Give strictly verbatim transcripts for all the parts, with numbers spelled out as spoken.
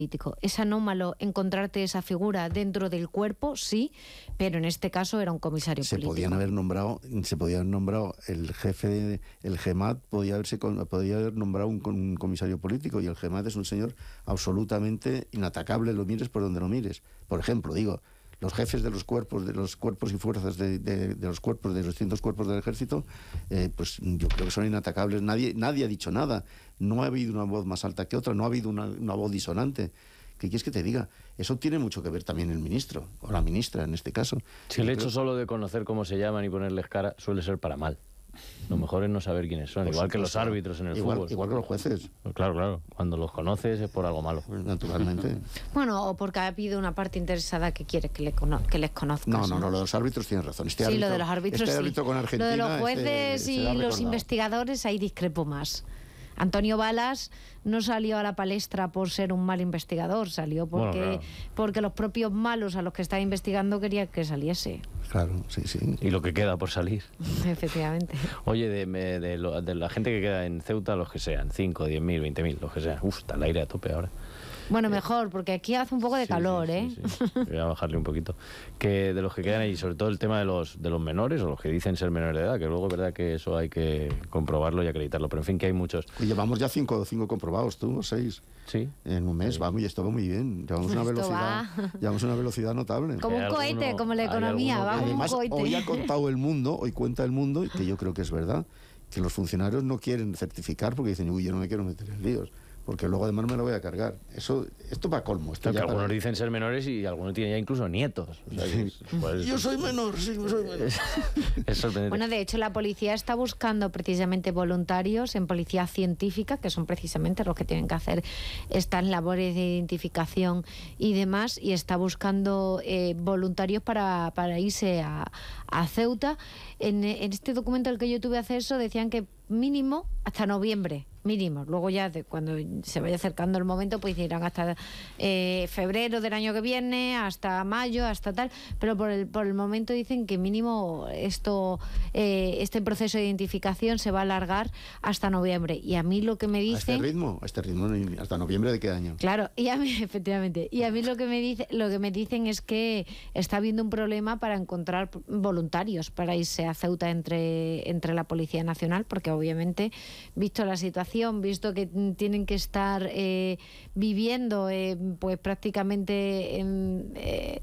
político. Es anómalo encontrarte esa figura dentro del cuerpo, sí, pero en este caso era un comisario se político. Podían haber nombrado, se podía haber nombrado el jefe de, el GEMAT podía haberse podía haber nombrado un, un comisario político, y el GEMAT es un señor absolutamente inatacable, lo mires por donde lo mires. Por ejemplo, digo, los jefes de los cuerpos, de los cuerpos y fuerzas de, de, de los cuerpos, de los distintos cuerpos del ejército, eh, pues yo creo que son inatacables. Nadie, nadie ha dicho nada. No ha habido una voz más alta que otra, no ha habido una, una voz disonante. ¿Qué quieres que te diga? Eso tiene mucho que ver también el ministro, o la ministra en este caso. Si el yo hecho creo... solo de conocer cómo se llaman y ponerles cara suele ser para mal. Lo mejor es no saber quiénes son, Por igual supuesto, que los árbitros en el igual, fútbol. Igual que los jueces. Pues claro, claro. Cuando los conoces es por algo malo. Pues naturalmente. Bueno, o porque ha habido una parte interesada que quiere que, le cono que les conozcas. No, no, no, lo de los árbitros tienes razón. Este sí, árbitro, lo de los árbitros este sí. árbitro con Argentina, lo de los jueces este, y los recordado. investigadores, ahí discrepo más. Antonio Balas no salió a la palestra por ser un mal investigador, salió porque, bueno, claro. porque los propios malos a los que estaba investigando querían que saliese. Claro, sí, sí. Y lo que queda por salir. Efectivamente. Oye, de, de, de, lo, de la gente que queda en Ceuta, los que sean, cinco, diez mil, veinte mil, los que sean. Uf, está el aire a tope ahora. Bueno, mejor, porque aquí hace un poco de sí, calor, sí, ¿eh? Sí, sí. Voy a bajarle un poquito. Que de los que quedan ahí, sobre todo el tema de los de los menores, o los que dicen ser menores de edad, que luego es verdad que eso hay que comprobarlo y acreditarlo, pero en fin, que hay muchos. Y llevamos ya cinco, cinco comprobados, tú, o seis. Sí. En un mes, sí. Vamos, y esto va muy bien. Llevamos una esto velocidad, va. llevamos una velocidad notable. Como un cohete, alguno, como la economía, va como Además, un cohete. hoy ha contado el mundo, hoy cuenta el mundo, que yo creo que es verdad, que los funcionarios no quieren certificar porque dicen, uy, yo no me quiero meter en líos, porque luego además me lo voy a cargar. Eso, esto va a colmo. Esto claro, ya que para... algunos dicen ser menores y algunos tienen ya incluso nietos. O sea, que es, pues, yo soy menor, sí, yo soy menor. Es sorprendente. Bueno, de hecho, la policía está buscando precisamente voluntarios en policía científica, que son precisamente los que tienen que hacer estas labores de identificación y demás, y está buscando eh, voluntarios para, para irse a, a Ceuta. En, en este documento al que yo tuve acceso decían que mínimo hasta noviembre, mínimo. Luego ya de, cuando se vaya acercando el momento, pues irán hasta eh, febrero del año que viene, hasta mayo, hasta tal, pero por el, por el momento dicen que mínimo esto eh, este proceso de identificación se va a alargar hasta noviembre. Y a mí lo que me dicen... ¿A este ritmo? ¿A este ritmo hasta noviembre de qué año? Claro, y a mí, efectivamente, y a mí lo que me dice, lo que me dicen es que está habiendo un problema para encontrar voluntarios para irse a Ceuta entre, entre la Policía Nacional, porque obviamente, visto la situación, visto que tienen que estar eh, viviendo eh, pues prácticamente en, eh,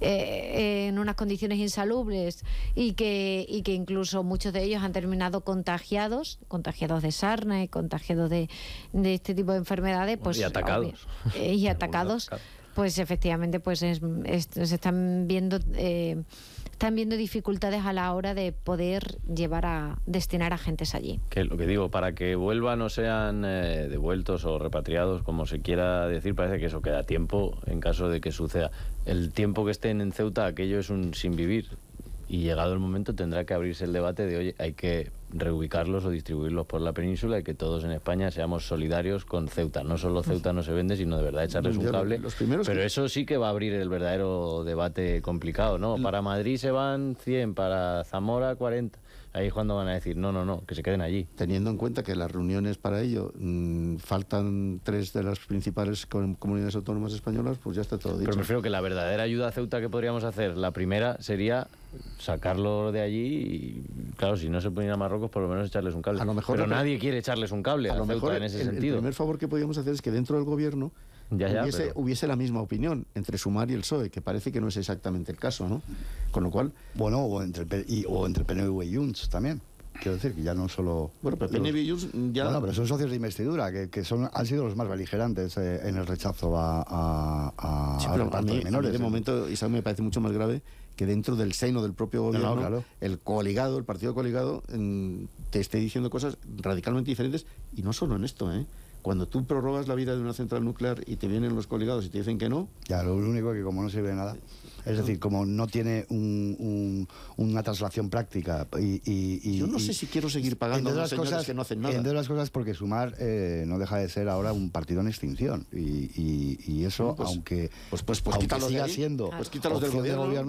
eh, en unas condiciones insalubres y que, y que incluso muchos de ellos han terminado contagiados, contagiados de sarna y contagiados de, de este tipo de enfermedades, pues y atacados. Obvio, eh, y atacados, pues efectivamente pues es, es, se están viendo... Eh, están viendo dificultades a la hora de poder llevar a destinar agentes allí. Que lo que digo, para que vuelvan o sean eh, devueltos o repatriados, como se quiera decir, parece que eso queda tiempo en caso de que suceda. El tiempo que estén en Ceuta, aquello es un sin vivir. Y llegado el momento tendrá que abrirse el debate de, oye, hay que reubicarlos o distribuirlos por la península y que todos en España seamos solidarios con Ceuta. No solo Ceuta no se vende, sino de verdad echarles un cable. Los primeros Pero que... eso sí que va a abrir el verdadero debate complicado, ¿no? Para Madrid se van cien, para Zamora cuarenta. Ahí es cuando van a decir, no, no, no, que se queden allí. Teniendo en cuenta que las reuniones para ello mmm, faltan tres de las principales comunidades autónomas españolas, pues ya está todo dicho. Pero prefiero que la verdadera ayuda a Ceuta que podríamos hacer, la primera sería sacarlo de allí y, claro, si no se pueden ir a Marruecos, por lo menos echarles un cable. A lo mejor pero la... nadie quiere echarles un cable a, a lo Ceuta mejor en ese el, sentido. El primer favor que podríamos hacer es que dentro del gobierno ya, ya, hubiese, pero... hubiese la misma opinión entre Sumar y el P S O E, que parece que no es exactamente el caso, ¿no? Con lo cual... Bueno, o entre, y, o entre P N V y Junts también. Quiero decir que ya no solo... Bueno, pero P N V y Junts ya... Bueno, pero son socios de investidura, que, que son, han sido los más beligerantes eh, en el rechazo a, a, a, sí, a pero los a mí, menores. A mí de momento, Isaac, me parece mucho más grave que dentro del seno del propio gobierno, no, claro. el coligado, el partido coligado, en, te esté diciendo cosas radicalmente diferentes, y no solo en esto, ¿eh? Cuando tú prorrogas la vida de una central nuclear y te vienen los coligados y te dicen que no... Ya, lo único que como no sirve de nada, es decir, como no tiene un, un, una traslación práctica y... y, y Yo no sé y, si quiero seguir pagando a los señores cosas, que no hacen nada. Entre otras cosas porque Sumar eh, no deja de ser ahora un partido en extinción y, y, y eso, pues, aunque, pues, pues, pues aunque siga ahí, siendo pues opción del gobierno, de gobierno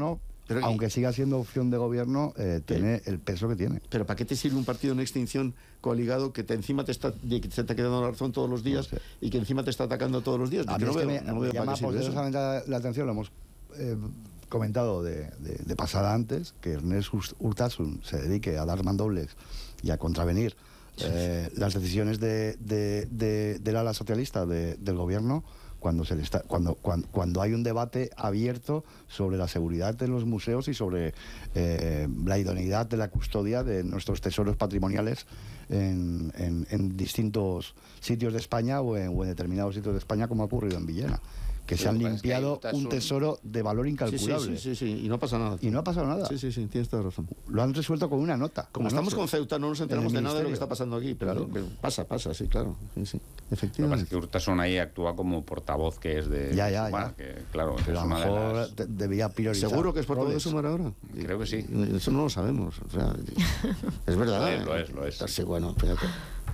Pero, aunque siga siendo opción de gobierno, eh, tiene el peso que tiene. Pero ¿para qué te sirve un partido en extinción coaligado que te encima te está, que te está quedando la razón todos los días no sé. y que encima te está atacando todos los días? A mí no es que veo, me, no me veo llama poderosamente la, la atención, lo hemos eh, comentado de, de, de pasada antes, que Ernest Urtasun se dedique a dar mandobles y a contravenir eh, las decisiones de, de, de, del ala socialista de, del gobierno cuando se le está cuando, cuando cuando hay un debate abierto sobre la seguridad de los museos y sobre eh, la idoneidad de la custodia de nuestros tesoros patrimoniales en, en, en distintos sitios de España o en, o en determinados sitios de España, como ha ocurrido en Villena, que se han limpiado un tesoro de valor incalculable. Sí, sí, sí, sí, y no pasa nada. Y no ha pasado nada. Sí, sí, sí, tienes toda razón. Lo han resuelto con una nota. Como estamos con Ceuta, no nos enteramos de nada de lo que está pasando aquí, pero, claro. pero pasa, pasa, sí, claro. Sí, sí, efectivamente. Lo que pasa es que Urtasun ahí actúa como portavoz que es de ya, ya, Sumar, ya. que claro, pero es a lo una mejor de las... de, debía priorizar. ¿Seguro que es portavoz de Sumar ahora? Creo que sí. Eso no lo sabemos. O sea, es verdad. Lo es, lo es, lo es. Sí, bueno, fíjate.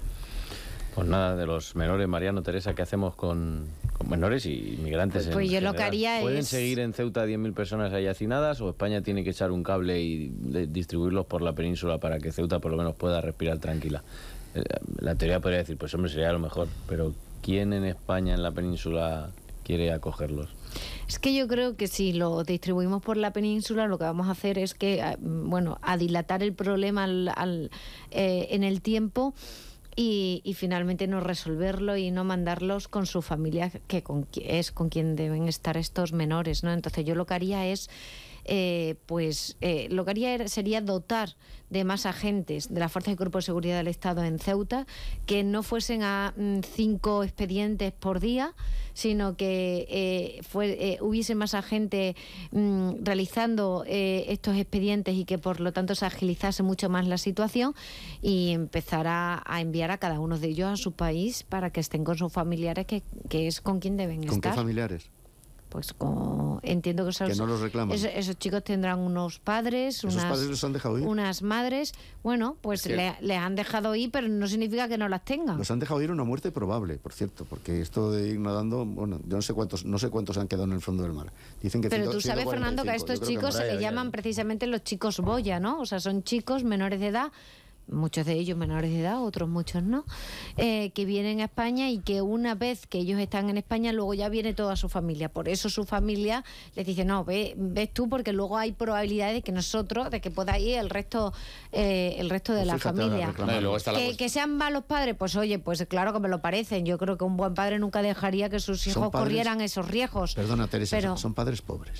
Pues nada, de los menores, Mariano, Teresa, ¿qué hacemos con, con menores y migrantes? Pues, pues en yo general? lo que haría ¿Pueden es... seguir en Ceuta diez mil personas ahí hacinadas o España tiene que echar un cable y de, distribuirlos por la península para que Ceuta por lo menos pueda respirar tranquila? Eh, la teoría podría decir, pues hombre, sería lo mejor, pero ¿quién en España, en la península, quiere acogerlos? Es que yo creo que si lo distribuimos por la península, lo que vamos a hacer es que, bueno, a dilatar el problema al, al, eh, en el tiempo y, y finalmente no resolverlo y no mandarlos con su familia, que con, es con quien deben estar estos menores, ¿no? Entonces yo lo que haría es... Eh, pues eh, lo que haría era, sería dotar de más agentes de las fuerzas y cuerpos de seguridad del Estado en Ceuta, que no fuesen a mm, cinco expedientes por día, sino que eh, fue, eh, hubiese más agente mm, realizando eh, estos expedientes y que por lo tanto se agilizase mucho más la situación y empezar a, a enviar a cada uno de ellos a su país para que estén con sus familiares, que, que es con quien deben ¿Con estar. qué familiares? Pues como entiendo que, esos, que no los reclaman. Esos, esos chicos tendrán unos padres, ¿Esos unas, padres los han dejado ir? unas madres. Bueno, pues es que... le, les han dejado ir, pero no significa que no las tengan. Los han dejado ir una muerte probable, por cierto, porque esto de ir nadando, bueno, yo no sé cuántos, no sé cuántos han quedado en el fondo del mar. Dicen que pero ciento, tú sabes, ciento cuarenta y cinco. Fernando, que a estos Yo creo chicos que se les llaman precisamente los chicos boya, ¿no? O sea, son chicos menores de edad, muchos de ellos menores de edad, otros muchos no, eh, que vienen a España y que una vez que ellos están en España, luego ya viene toda su familia. Por eso su familia les dice, no, ve, ves tú, porque luego hay probabilidades de que nosotros, de que pueda ir el resto, eh, el resto de Pues la fíjate, familia. ahora No, y luego está la Que, cuestión. que sean malos padres, pues oye, pues claro que me lo parecen. Yo creo que un buen padre nunca dejaría que sus hijos padres- corrieran esos riesgos. Perdona, Teresa, pero, son, son padres pobres.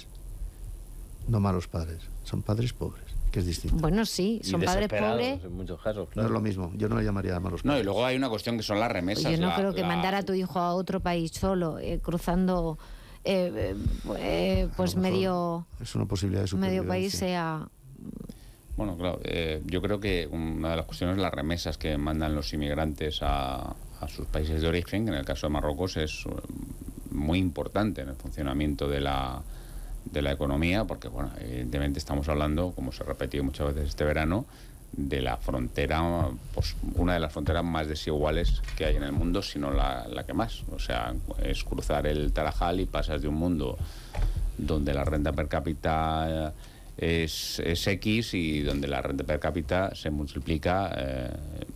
No malos padres, son padres pobres, que es distinto. bueno, sí, Y son padres desesperados, pobres. en muchos casos, No claro. es lo mismo, yo no le llamaría malos No, padres. y luego hay una cuestión que son las remesas. Pues yo no la- creo que la- mandar a tu hijo a otro país solo, eh, cruzando eh, eh, eh, pues A lo mejor medio, es una posibilidad de medio supervivencia. país sea... Bueno, claro, eh, yo creo que una de las cuestiones es las remesas que mandan los inmigrantes a, a sus países de origen, que en el caso de Marruecos es eh, muy importante en el funcionamiento de la, de la economía, porque, bueno, evidentemente estamos hablando, como se ha repetido muchas veces este verano, de la frontera, pues una de las fronteras más desiguales que hay en el mundo, sino la, la que más. O sea, es cruzar el Tarajal y pasas de un mundo donde la renta per cápita es, es X y donde la renta per cápita se multiplica eh,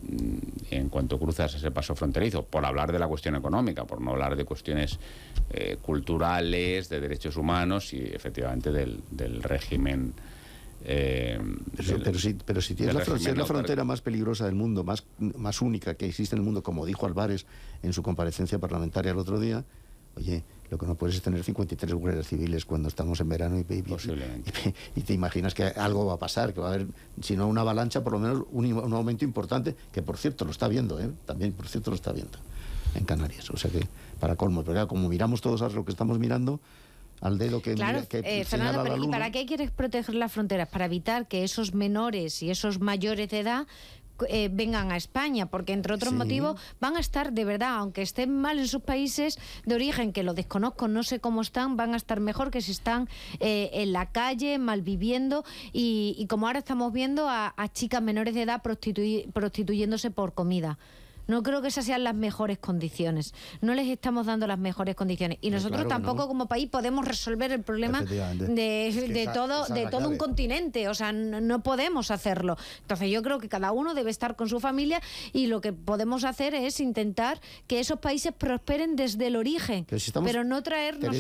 en cuanto cruzas ese paso fronterizo, por hablar de la cuestión económica, por no hablar de cuestiones eh, culturales, de derechos humanos y efectivamente del, del régimen. Eh, Pero, del- pero si, pero si tienes del la, fron- si es régimen la autor- frontera más peligrosa del mundo, más, más única que existe en el mundo, como dijo Álvarez en su comparecencia parlamentaria el otro día, oye, lo que no puedes es tener cincuenta y tres guardias civiles cuando estamos en verano y, y- Posiblemente. y- y te imaginas que algo va a pasar, que va a haber, si no una avalancha, por lo menos un, un aumento importante, que por cierto lo está viendo, ¿eh? También por cierto lo está viendo en Canarias. O sea que, para colmo, pero claro, como miramos todos a lo que estamos mirando, al dedo que, Claro, mira, que eh, señala Fernando, la pero ¿y luna. para qué quieres proteger las fronteras? Para evitar que esos menores y esos mayores de edad eh, vengan a España, porque entre otros Sí. motivos van a estar de verdad, aunque estén mal en sus países de origen, que lo desconozco, no sé cómo están, van a estar mejor que si están eh, en la calle, malviviendo y, y como ahora estamos viendo a, a chicas menores de edad prostituy- prostituyéndose por comida. No creo que esas sean las mejores condiciones. No les estamos dando las mejores condiciones. Y nosotros claro que tampoco no. como país podemos resolver el problema Efectivamente. de, Es que de esa- todo, esa es de la todo un clave. continente. O sea, no, no podemos hacerlo. Entonces yo creo que cada uno debe estar con su familia y lo que podemos hacer es intentar que esos países prosperen desde el origen, Pero si estamos- pero no traer Teresa,